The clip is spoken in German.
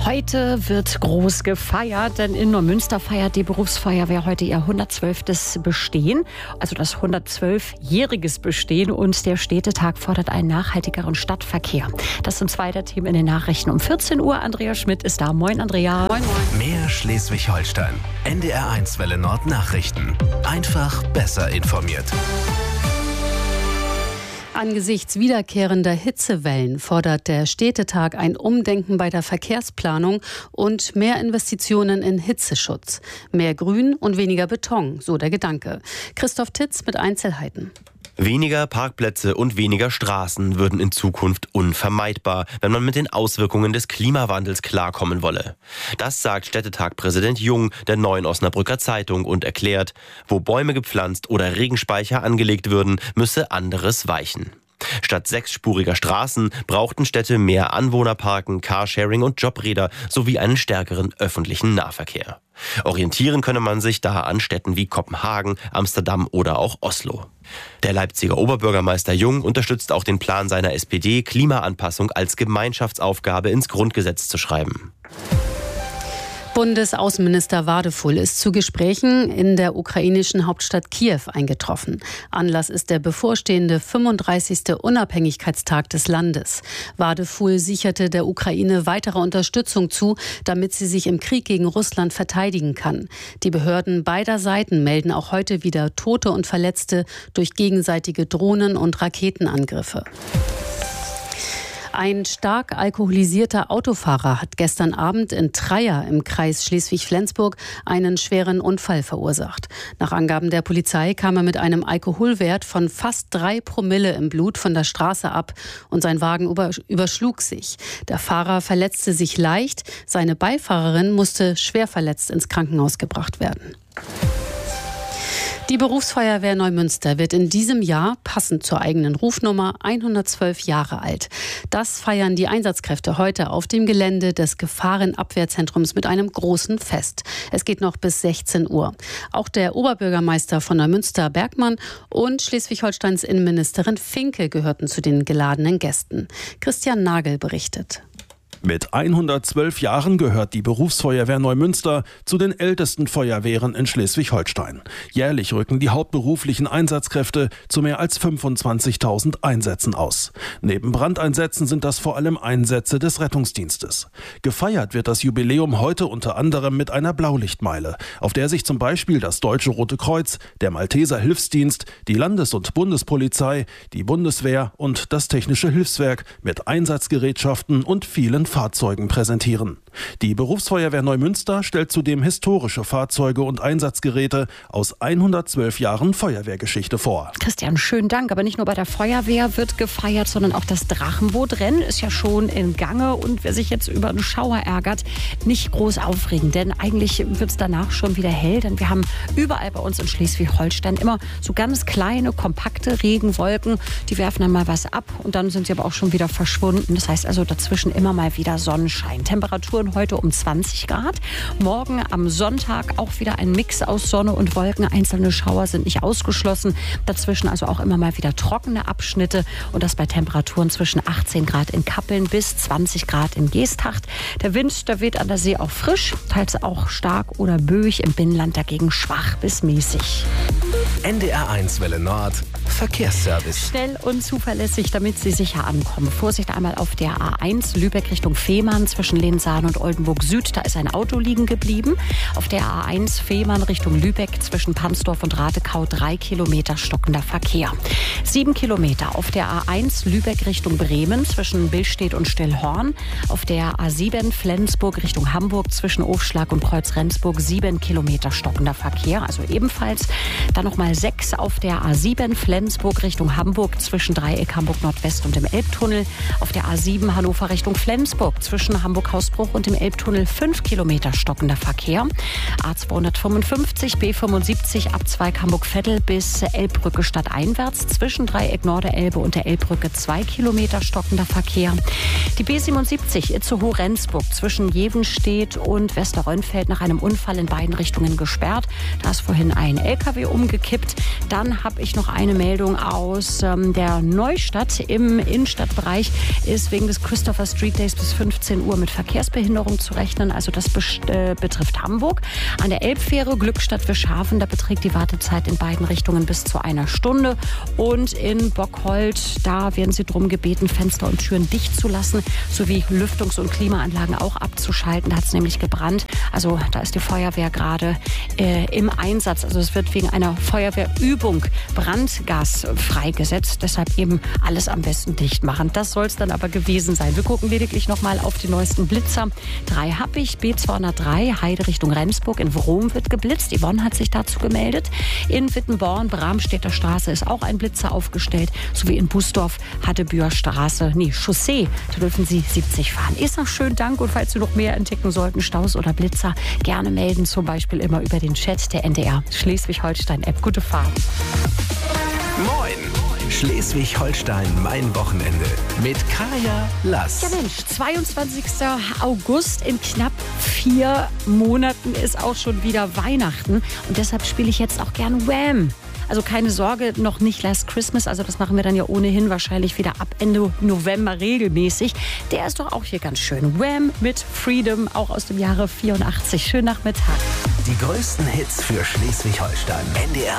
Heute wird groß gefeiert, denn in Neumünster feiert die Berufsfeuerwehr heute ihr 112. Bestehen, also das 112-jähriges Bestehen, und der Städtetag fordert einen nachhaltigeren Stadtverkehr. Das sind zwei der Themen in den Nachrichten um 14 Uhr. Andrea Schmidt ist da. Moin, Andrea. Moin, moin. Mehr Schleswig-Holstein. NDR1 Welle Nord Nachrichten. Einfach besser informiert. Angesichts wiederkehrender Hitzewellen fordert der Städtetag ein Umdenken bei der Verkehrsplanung und mehr Investitionen in Hitzeschutz. Mehr Grün und weniger Beton, so der Gedanke. Christoph Titz mit Einzelheiten. Weniger Parkplätze und weniger Straßen würden in Zukunft unvermeidbar, wenn man mit den Auswirkungen des Klimawandels klarkommen wolle. Das sagt Städtetag-Präsident Jung der Neuen Osnabrücker Zeitung und erklärt, wo Bäume gepflanzt oder Regenspeicher angelegt würden, müsse anderes weichen. Statt 6-spuriger Straßen brauchten Städte mehr Anwohnerparken, Carsharing und Jobräder sowie einen stärkeren öffentlichen Nahverkehr. Orientieren könne man sich da an Städten wie Kopenhagen, Amsterdam oder auch Oslo. Der Leipziger Oberbürgermeister Jung unterstützt auch den Plan seiner SPD, Klimaanpassung als Gemeinschaftsaufgabe ins Grundgesetz zu schreiben. Bundesaußenminister Wadefull ist zu Gesprächen in der ukrainischen Hauptstadt Kiew eingetroffen. Anlass ist der bevorstehende 35. Unabhängigkeitstag des Landes. Wadefull sicherte der Ukraine weitere Unterstützung zu, damit sie sich im Krieg gegen Russland verteidigen kann. Die Behörden beider Seiten melden auch heute wieder Tote und Verletzte durch gegenseitige Drohnen- und Raketenangriffe. Ein stark alkoholisierter Autofahrer hat gestern Abend in Treia im Kreis Schleswig-Flensburg einen schweren Unfall verursacht. Nach Angaben der Polizei kam er mit einem Alkoholwert von fast 3 Promille im Blut von der Straße ab und sein Wagen überschlug sich. Der Fahrer verletzte sich leicht, seine Beifahrerin musste schwer verletzt ins Krankenhaus gebracht werden. Die Berufsfeuerwehr Neumünster wird in diesem Jahr, passend zur eigenen Rufnummer, 112 Jahre alt. Das feiern die Einsatzkräfte heute auf dem Gelände des Gefahrenabwehrzentrums mit einem großen Fest. Es geht noch bis 16 Uhr. Auch der Oberbürgermeister von Neumünster, Bergmann, und Schleswig-Holsteins Innenministerin Finke gehörten zu den geladenen Gästen. Christian Nagel berichtet. Mit 112 Jahren gehört die Berufsfeuerwehr Neumünster zu den ältesten Feuerwehren in Schleswig-Holstein. Jährlich rücken die hauptberuflichen Einsatzkräfte zu mehr als 25.000 Einsätzen aus. Neben Brandeinsätzen sind das vor allem Einsätze des Rettungsdienstes. Gefeiert wird das Jubiläum heute unter anderem mit einer Blaulichtmeile, auf der sich zum Beispiel das Deutsche Rote Kreuz, der Malteser Hilfsdienst, die Landes- und Bundespolizei, die Bundeswehr und das Technische Hilfswerk mit Einsatzgerätschaften und vielen Fahrzeugen präsentieren. Die Berufsfeuerwehr Neumünster stellt zudem historische Fahrzeuge und Einsatzgeräte aus 112 Jahren Feuerwehrgeschichte vor. Christian, schönen Dank. Aber nicht nur bei der Feuerwehr wird gefeiert, sondern auch das Drachenbootrennen ist ja schon in Gange. Und wer sich jetzt über einen Schauer ärgert, nicht groß aufregen. Denn eigentlich wird es danach schon wieder hell. Denn wir haben überall bei uns in Schleswig-Holstein immer so ganz kleine, kompakte Regenwolken. Die werfen dann mal was ab und dann sind sie aber auch schon wieder verschwunden. Das heißt also dazwischen immer mal wieder Sonnenschein. Temperaturen heute um 20 Grad. Morgen am Sonntag auch wieder ein Mix aus Sonne und Wolken. Einzelne Schauer sind nicht ausgeschlossen. Dazwischen also auch immer mal wieder trockene Abschnitte. Und das bei Temperaturen zwischen 18 Grad in Kappeln bis 20 Grad in Geesthacht. Der Wind, der weht an der See auch frisch, teils auch stark oder böig. Im Binnenland dagegen schwach bis mäßig. NDR1 Welle Nord Verkehrsservice. Schnell und zuverlässig, damit Sie sicher ankommen. Vorsicht einmal auf der A1 Lübeck Richtung Fehmarn zwischen Lehnsahn und Oldenburg Süd. Da ist ein Auto liegen geblieben. Auf der A1 Fehmarn Richtung Lübeck zwischen Pansdorf und Ratekau 3 Kilometer stockender Verkehr. 7 Kilometer auf der A1 Lübeck Richtung Bremen zwischen Billstedt und Stillhorn. Auf der A7 Flensburg Richtung Hamburg zwischen Ofschlag und Kreuz-Rendsburg 7 Kilometer stockender Verkehr. Also ebenfalls. Dann nochmal 6 auf der A7 Flensburg Richtung Hamburg zwischen Dreieck Hamburg Nordwest und dem Elbtunnel. Auf der A7 Hannover Richtung Flensburg zwischen Hamburg-Hausbruch und dem Elbtunnel 5 Kilometer stockender Verkehr. A255 B75 Abzweig Hamburg-Vettel bis Elbbrücke stadteinwärts zwischen Dreieck Norderelbe und der Elbbrücke 2 Kilometer stockender Verkehr. Die B77 Itzehoe-Rendsburg zwischen Jevenstedt und Westerrönfeld nach einem Unfall in beiden Richtungen gesperrt. Da ist vorhin ein LKW umgekippt. gekippt. Dann habe ich noch eine Meldung aus der Neustadt. Im Innenstadtbereich ist wegen des Christopher Street Days bis 15 Uhr mit Verkehrsbehinderung zu rechnen. Also das betrifft Hamburg. An der Elbfähre Glückstadt-Wischhafen, da beträgt die Wartezeit in beiden Richtungen bis zu 1 Stunde. Und in Bockhold, da werden Sie darum gebeten, Fenster und Türen dicht zu lassen, sowie Lüftungs- und Klimaanlagen auch abzuschalten. Da hat es nämlich gebrannt. Also da ist die Feuerwehr gerade im Einsatz. Also es wird wegen einer Feuerwehrübung Brandgas freigesetzt. Deshalb eben alles am besten dicht machen. Das soll es dann aber gewesen sein. Wir gucken lediglich noch mal auf die neuesten Blitzer. 3 habe ich. B203, Heide Richtung Rendsburg. In Wrom wird geblitzt. Yvonne hat sich dazu gemeldet. In Wittenborn, Bramstädter Straße ist auch ein Blitzer aufgestellt. Sowie in Busdorf, Hattebüher Chaussee. Da dürfen Sie 70 fahren. Ist noch schön, Dank. Und falls Sie noch mehr entdecken sollten, Staus oder Blitzer, gerne melden. Zum Beispiel immer über den Chat der NDR Schleswig-Holstein-App. Gute Fahrt. Moin! Schleswig-Holstein, mein Wochenende. Mit Kaya Lass. Ja Mensch, 22. August, in knapp 4 Monaten ist auch schon wieder Weihnachten. Und deshalb spiele ich jetzt auch gern Wham! Also keine Sorge, noch nicht Last Christmas. Also das machen wir dann ja ohnehin wahrscheinlich wieder ab Ende November regelmäßig. Der ist doch auch hier ganz schön. Wham! Mit Freedom, auch aus dem Jahre 84. Schönen Nachmittag. Die größten Hits für Schleswig-Holstein. NDR